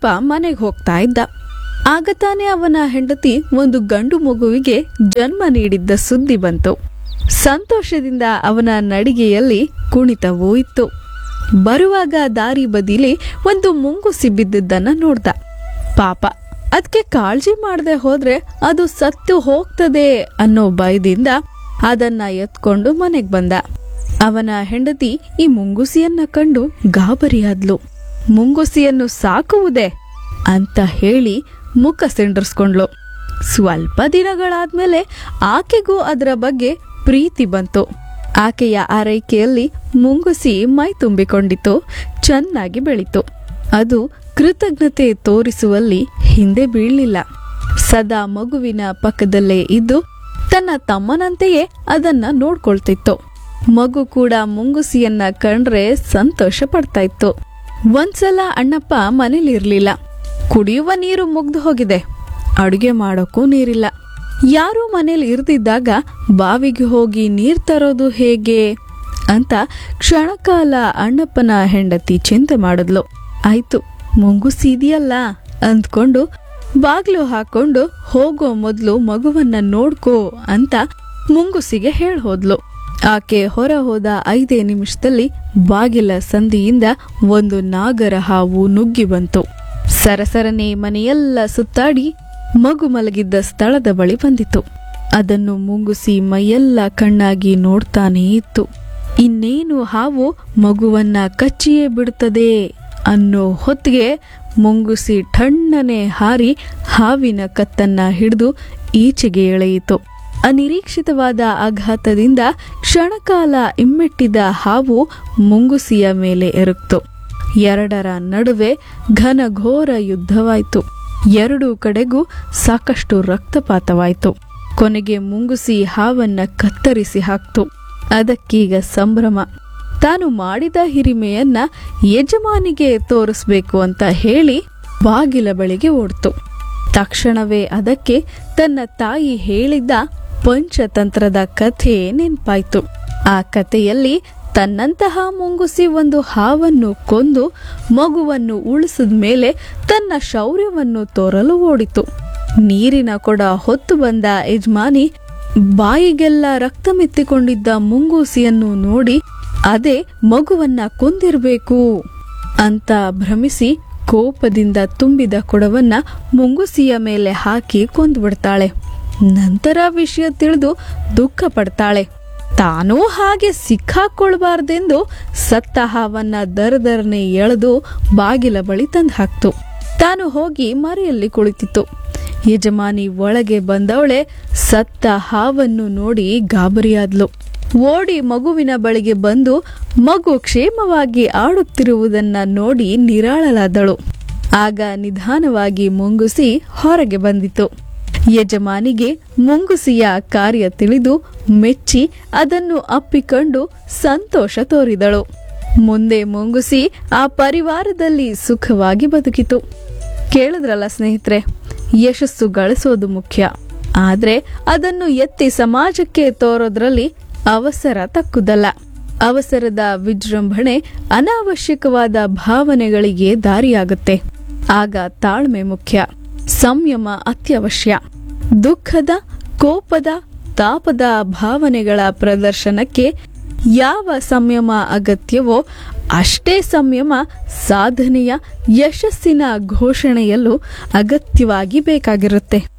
ಅಣ್ಣಪ್ಪ ಮನೆಗೆ ಹೋಗ್ತಾ ಇದ್ದ. ಆಗ ತಾನೇ ಅವನ ಹೆಂಡತಿ ಒಂದು ಗಂಡು ಮಗುವಿಗೆ ಜನ್ಮ ನೀಡಿದ್ದ ಸುದ್ದಿ ಬಂತು. ಸಂತೋಷದಿಂದ ಅವನ ನಡಿಗೆಯಲ್ಲಿ ಕುಣಿತವೂ ಇತ್ತು. ಬರುವಾಗ ದಾರಿ ಬದಿಲಿ ಒಂದು ಮುಂಗುಸಿ ಬಿದ್ದಿದ್ದನ್ನ ನೋಡ್ದ. ಪಾಪ, ಅದಕ್ಕೆ ಕಾಳಜಿ ಮಾಡದೆ ಹೋದ್ರೆ ಅದು ಸತ್ತು ಹೋಗ್ತದೆ ಅನ್ನೋ ಭಯದಿಂದ ಅದನ್ನ ಎತ್ಕೊಂಡು ಮನೆಗ್ ಬಂದ. ಅವನ ಹೆಂಡತಿ ಈ ಮುಂಗುಸಿಯನ್ನ ಕಂಡು ಗಾಬರಿಯಾದ್ಲು. ಮುಂಗುಸಿಯನ್ನು ಸಾಕುವುದೇ ಅಂತ ಹೇಳಿ ಮುಖ ಸಿಂಡರ್ಸ್ಕೊಂಡ್ಲು. ಸ್ವಲ್ಪ ದಿನಗಳಾದ್ಮೇಲೆ ಆಕೆಗೂ ಅದರ ಬಗ್ಗೆ ಪ್ರೀತಿ ಬಂತು. ಆಕೆಯ ಆರೈಕೆಯಲ್ಲಿ ಮುಂಗುಸಿ ಮೈ ತುಂಬಿಕೊಂಡಿತು, ಚೆನ್ನಾಗಿ ಬೆಳೀತು. ಅದು ಕೃತಜ್ಞತೆ ತೋರಿಸುವಲ್ಲಿ ಹಿಂದೆ ಬೀಳಲಿಲ್ಲ. ಸದಾ ಮಗುವಿನ ಪಕ್ಕದಲ್ಲೇ ಇದ್ದು ತನ್ನ ತಮ್ಮನಂತೆಯೇ ಅದನ್ನ ನೋಡ್ಕೊಳ್ತಿತ್ತು. ಮಗು ಕೂಡ ಮುಂಗುಸಿಯನ್ನ ಕಂಡ್ರೆ ಸಂತೋಷ ಪಡ್ತಾ ಇತ್ತು. ಒಂದ್ಸಲ ಅಣ್ಣಪ್ಪ ಮನೇಲಿರ್ಲಿಲ್ಲ. ಕುಡಿಯುವ ನೀರು ಮುಗ್ದು ಹೋಗಿದೆ, ಅಡುಗೆ ಮಾಡೋಕ್ಕೂ ನೀರಿಲ್ಲ. ಯಾರೂ ಮನೇಲಿ ಇರ್ದಿದ್ದಾಗ ಬಾವಿಗೆ ಹೋಗಿ ನೀರ್ ತರೋದು ಹೇಗೆ ಅಂತ ಕ್ಷಣಕಾಲ ಅಣ್ಣಪ್ಪನ ಹೆಂಡತಿ ಚಿಂತೆ ಮಾಡಿದ್ಲು. ಆಯ್ತು, ಮುಂಗುಸಿ ಇದೆಯಲ್ಲ ಅಂದ್ಕೊಂಡು ಬಾಗ್ಲು ಹಾಕೊಂಡು ಹೋಗೋ ಮೊದ್ಲು ಮಗುವನ್ನ ನೋಡ್ಕೋ ಅಂತ ಮುಂಗುಸಿಗೆ ಹೇಳ್ಹೋದ್ಲು. ಆಕೆ ಹೊರ ಹೋದ 5 ನಿಮಿಷದಲ್ಲಿ ಬಾಗಿಲ ಸಂದಿಯಿಂದ ಒಂದು ನಾಗರ ಹಾವು ನುಗ್ಗಿ ಬಂತು. ಸರಸರನೆ ಮನೆಯೆಲ್ಲ ಸುತ್ತಾಡಿ ಮಗು ಮಲಗಿದ್ದ ಸ್ಥಳದ ಬಳಿ ಬಂದಿತು. ಅದನ್ನು ಮುಂಗುಸಿ ಮೈಯೆಲ್ಲ ಕಣ್ಣಾಗಿ ನೋಡ್ತಾನೇ ಇತ್ತು. ಇನ್ನೇನು ಹಾವು ಮಗುವನ್ನ ಕಚ್ಚಿಯೇ ಬಿಡುತ್ತದೆ ಅನ್ನೋ ಹೊತ್ತಿಗೆ ಮುಂಗುಸಿ ಠಣ್ಣನೆ ಹಾರಿ ಹಾವಿನ ಕತ್ತನ್ನ ಹಿಡಿದು ಈಚೆಗೆ ಎಳೆಯಿತು. ಅನಿರೀಕ್ಷಿತವಾದ ಆಘಾತದಿಂದ ಕ್ಷಣಕಾಲ ಇಮ್ಮೆಟ್ಟಿದ ಹಾವು ಮುಂಗುಸಿಯ ಮೇಲೆ ಎರಗ್ತು. ಎರಡರ ನಡುವೆ ಘನಘೋರ ಯುದ್ಧವಾಯಿತು. ಎರಡೂ ಕಡೆಗೂ ಸಾಕಷ್ಟು ರಕ್ತಪಾತವಾಯಿತು. ಕೊನೆಗೆ ಮುಂಗುಸಿ ಹಾವನ್ನ ಕತ್ತರಿಸಿ ಹಾಕ್ತು. ಅದಕ್ಕೀಗ ಸಂಭ್ರಮ. ತಾನು ಮಾಡಿದ ಹಿರಿಮೆಯನ್ನ ಯಜಮಾನಿಗೆ ತೋರಿಸ್ಬೇಕು ಅಂತ ಹೇಳಿ ಬಾಗಿಲ ಬಳಿಗೆ ಓಡ್ತು. ತಕ್ಷಣವೇ ಅದಕ್ಕೆ ತನ್ನ ತಾಯಿ ಹೇಳಿದ್ದ ಪಂಚತಂತ್ರದ ಕಥೆ ನೆನ್ಪಾಯ್ತು. ಆ ಕಥೆಯಲ್ಲಿ ತನ್ನಂತಹ ಮುಂಗುಸಿ ಒಂದು ಹಾವನ್ನು ಕೊಂದು ಮಗುವನ್ನು ಉಳಿಸಿದ ಮೇಲೆ ತನ್ನ ಶೌರ್ಯವನ್ನು ತೋರಲು ಓಡಿತು. ನೀರಿನ ಕೊಡ ಹೊತ್ತು ಬಂದ ಯಜಮಾನಿ ಬಾಯಿಗೆಲ್ಲ ರಕ್ತ ಮೆತ್ತಿಕೊಂಡಿದ್ದ ಮುಂಗೂಸಿಯನ್ನು ನೋಡಿ ಅದೇ ಮಗುವನ್ನ ಕೊಂದಿರ್ಬೇಕು ಅಂತ ಭ್ರಮಿಸಿ ಕೋಪದಿಂದ ತುಂಬಿದ ಕೊಡವನ್ನ ಮುಂಗುಸಿಯ ಮೇಲೆ ಹಾಕಿ ಕೊಂದ್ಬಿಡ್ತಾಳೆ. ನಂತರ ವಿಷಯ ತಿಳಿದು ದುಃಖ ಪಡ್ತಾಳೆ. ತಾನೂ ಹಾಗೆ ಸಿಕ್ಕಾಕೊಳ್ಬಾರ್ದೆಂದು ಸತ್ತ ಹಾವನ್ನ ದರದರನೆ ಎಳೆದು ಬಾಗಿಲ ಬಳಿ ತಂದು ಹಾಕ್ತು. ತಾನು ಹೋಗಿ ಮರೆಯಲ್ಲಿ ಕುಳಿತಿತ್ತು. ಯಜಮಾನಿ ಒಳಗೆ ಬಂದವಳೆ ಸತ್ತ ಹಾವನ್ನು ನೋಡಿ ಗಾಬರಿಯಾದ್ಲು. ಓಡಿ ಮಗುವಿನ ಬಳಿಗೆ ಬಂದು ಮಗು ಕ್ಷೇಮವಾಗಿ ಆಡುತ್ತಿರುವುದನ್ನ ನೋಡಿ ನಿರಾಳಲಾದಳು. ಆಗ ನಿಧಾನವಾಗಿ ಮುಂಗುಸಿ ಹೊರಗೆ ಬಂದಿತು. ಯಜಮಾನಿಗೆ ಮುಂಗುಸಿಯ ಕಾರ್ಯ ತಿಳಿದು ಮೆಚ್ಚಿ ಅದನ್ನು ಅಪ್ಪಿಕೊಂಡು ಸಂತೋಷ ತೋರಿದಳು. ಮುಂದೆ ಮುಂಗುಸಿ ಆ ಪರಿವಾರದಲ್ಲಿ ಸುಖವಾಗಿ ಬದುಕಿತು. ಕೇಳಿದ್ರಲ್ಲ ಸ್ನೇಹಿತರೆ, ಯಶಸ್ಸು ಗಳಿಸೋದು ಮುಖ್ಯ, ಆದ್ರೆ ಅದನ್ನು ಎತ್ತಿ ಸಮಾಜಕ್ಕೆ ತೋರೋದ್ರಲ್ಲಿ ಅವಸರ ತಕ್ಕುದಲ್ಲ. ಅವಸರದ ವಿಜೃಂಭಣೆ ಅನಾವಶ್ಯಕವಾದ ಭಾವನೆಗಳಿಗೆ ದಾರಿಯಾಗುತ್ತೆ. ಆಗ ತಾಳ್ಮೆ ಮುಖ್ಯ, ಸಂಯಮ ಅತ್ಯವಶ್ಯ. ದುಃಖದ, ಕೋಪದ, ತಾಪದ ಭಾವನೆಗಳ ಪ್ರದರ್ಶನಕ್ಕೆ ಯಾವ ಸಂಯಮ ಅಗತ್ಯವೋ ಅಷ್ಟೇ ಸಂಯಮ ಸಾಧನೆಯ ಯಶಸ್ಸಿನ ಘೋಷಣೆಯಲ್ಲೂ ಅಗತ್ಯವಾಗಿ ಬೇಕಾಗಿರುತ್ತೆ.